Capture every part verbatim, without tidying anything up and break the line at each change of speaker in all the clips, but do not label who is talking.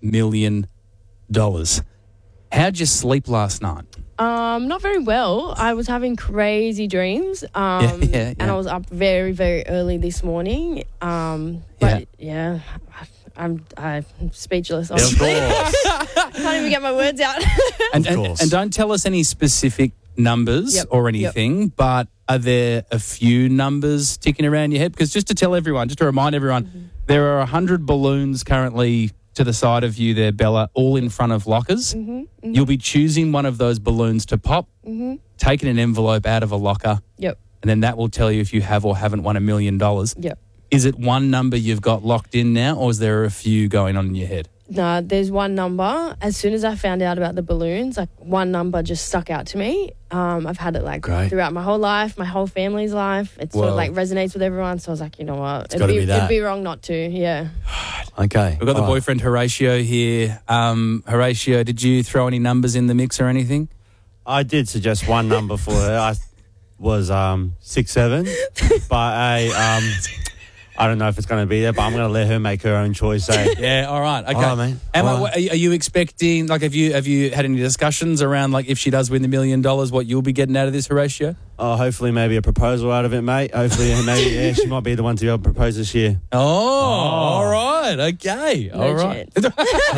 million dollars. How'd you sleep last night?
Um, not very well. I was having crazy dreams. Um,
Yeah, yeah, yeah.
and I was up very, very early this morning. Um, but yeah, I'm I'm speechless.
Yeah, of course.
I can't even get my words out.
And,
Of
and,
course.
and don't tell us any specific numbers
Yep,
or anything, but are there a few numbers ticking around your head? Because just to tell everyone, just to remind everyone,
Mm-hmm.
there are one hundred balloons currently to the side of you there, Bella, all in front of lockers.
Mm-hmm, mm-hmm.
You'll be choosing one of those balloons to pop,
Mm-hmm.
taking an envelope out of a locker,
Yep,
and then that will tell you if you have or haven't won a million dollars.
yep.
Is it one number you've got locked in now, or is there a few going on in your head?
No, there's one number. As soon as I found out about the balloons, like one number just stuck out to me. Um, I've had it like
Great.
throughout my whole life, my whole family's life. It sort
Whoa.
of like resonates with everyone. So I was like, you know what? It'd
gotta
be,
be that.
it'd be wrong not to. Yeah.
Okay.
We've got the
All right.
boyfriend Horatio here. Um, Horatio, did you throw any numbers in the mix or anything?
I did suggest one number for her. I was um, six seven, but I um, I don't know if it's going to be there. But I'm going to let her make her own choice. Eh?
Yeah, all right. Okay.
All right, mate.
Emma,
All
what- are you- are you expecting, like, have you have you had any discussions around, like, if she does win the million dollars, what you'll be getting out of this, Horatio?
Oh, hopefully maybe a proposal out of it, mate. Hopefully, maybe yeah, she might be the one to be able to propose this year.
Oh, all right. Okay.
No
all right.
chance.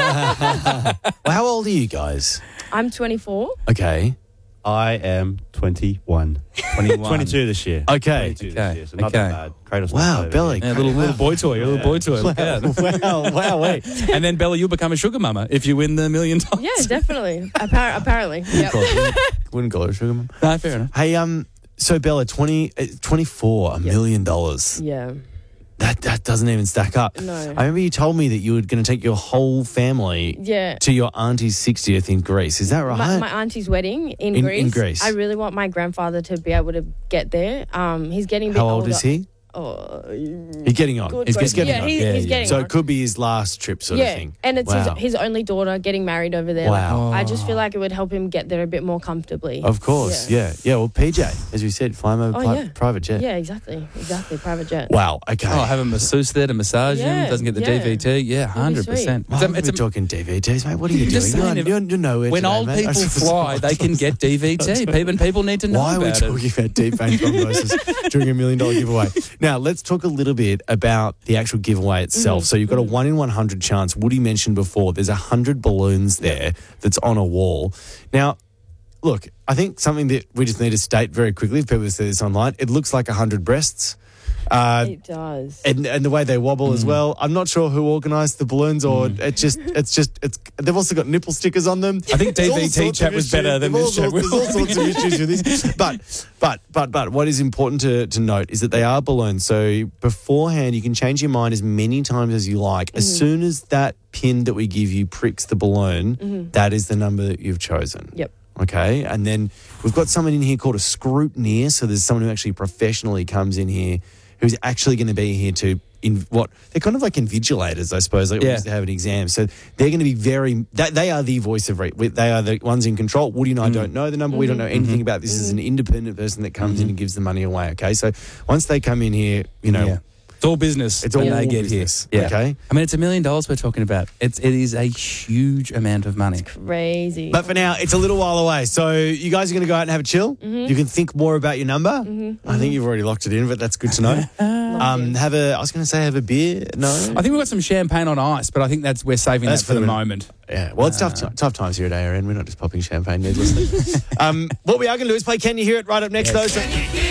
Well, how old are you guys?
I'm twenty-four.
Okay.
I am twenty-one.
twenty-one.
twenty-two this year.
Okay.
twenty-two
Okay,
this year, so not
okay.
that bad. Cradle's
Wow,
not over
Billy.
yet.
Yeah, little, little boy toy, a little boy toy. Look out.
wow, wow, wait.
And then, Bella, you'll become a sugar mama if you win the million dollars.
Yeah, definitely. Appar- apparently. Yep.
Wouldn't call her a sugar mum.
No, fair enough.
Hey, um, so Bella, twenty, uh, twenty-four, a million dollars.
Yeah.
That that doesn't even stack up.
No.
I remember you told me that you were going to take your whole family
Yeah.
to your auntie's sixtieth in Greece. Is that right?
My, my auntie's wedding in,
In- in
Greece.
Greece.
I really want my grandfather to be able to get there. Um, he's getting a bit
How old
older.
is he?
Oh,
He's getting on.
Good
He's
question.
getting
Yeah,
on.
he- he's getting
so
on.
it could be his last trip sort
yeah,
of thing.
and it's
Wow.
his, his only daughter getting married over there.
Wow.
Like, I just feel like it would help him get there a bit more comfortably.
Of course, yeah. yeah. Well, P J, as we said, fly him over
Oh,
pri-
yeah.
private jet.
Yeah, exactly. Exactly. Private jet.
Wow, okay.
Oh, have a masseuse there to massage him.
Yeah,
Doesn't get the
yeah.
D V T. Yeah, one hundred percent.
Why
It's
are
a- it's
we
a-
talking D V Ts, mate? What are you doing?
Just
You're,
saying,
not- you're, you're nowhere
when
today,
old
mate.
people fly, they can get D V T. People, people need to know
Why are we
about it.
talking about deep vein thrombosis during a million dollar giveaway? Now, let's talk a little bit about the actual giveaway itself.
Mm-hmm.
So you've got a one in one hundred chance. Woody mentioned before, there's one hundred balloons there that's on a wall. Now, look, I think something that we just need to state very quickly, if people see this online, it looks like one hundred breasts. Uh,
It does.
and, and the way they wobble
Mm.
as well. I'm not sure who organised the balloons, or it just, it's just, it's. They've also got nipple stickers on them.
I think
There's all
D V T
sorts
chat
of
was
issues.
better than
There's
this
all
chat.
sorts- There's all sorts of issues with this. But, but, but, but, what is important to, to note is that they are balloons. So beforehand, you can change your mind as many times as you like. As soon as that pin that we give you pricks the balloon, that is the number that you've chosen.
Yep.
Okay, and then we've got someone in here called a scrutineer. So there's someone who actually professionally comes in here, who's actually going to be here to in what they're kind of like invigilators, I suppose. Like we
Yeah.
used to have an exam, so they're going to be very. That, they are the voice of. Re- they are the ones in control. Woody and I don't know the number. We don't know anything about this. As an independent person that comes in and gives the money away. Okay, so once they come in here, you know.
Yeah. It's all business.
It's all
when they get
business,
here. Yeah.
okay?
I mean, it's a million dollars we're talking about. It's it is a huge amount of money.
Crazy.
But for now, it's a little while away. So you guys are going to go out and have a chill. You can think more about your number. I think you've already locked it in, but that's good to know. um, have a. I was going to say have a beer. No.
I think we've got some champagne on ice, but I think that's we're saving
That's
that for
for
the
the-
moment.
Yeah, well, it's tough, t- tough times here at A R N. We're not just popping champagne needlessly. um, what we are going to do is play Can You Hear It right up next, though. So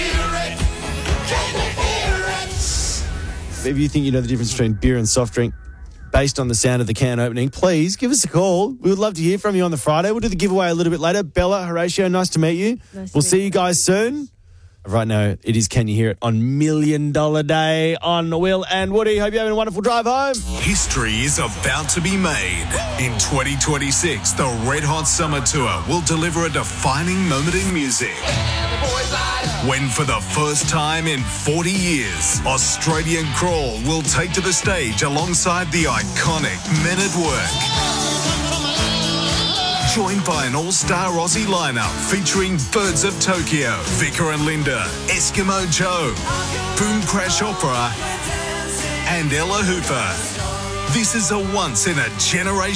if you think you know the difference between beer and soft drink based on the sound of the can opening, please give us a call. We would love to hear from you on the Friday. We'll do the giveaway a little bit later. Bella, Horatio, nice to meet you.
Nice to
we'll
meet
see
you.
you guys soon. Right now, it is Can You Hear It on Million Dollar Day on Will and Woody. Hope you're having a wonderful drive home.
History is about to be made. In twenty twenty-six, the Red Hot Summer Tour will deliver a defining moment in music. When for the first time in forty years, Australian Crawl will take to the stage alongside the iconic Men at Work. Joined by an all-star Aussie lineup featuring Birds of Tokyo, Vicar and Linda, Eskimo Joe, Boom Crash Opera, and Ella Hooper. This is a once-in-a-generation